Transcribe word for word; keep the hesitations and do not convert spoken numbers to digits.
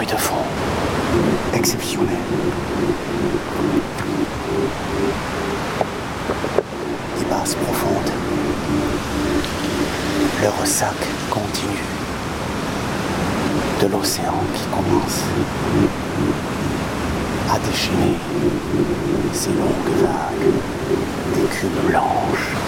bruit de fond exceptionnel. Des basses profondes. Le ressac continue. De l'océan qui commence à déchaîner ses longues vagues d'écume blanche.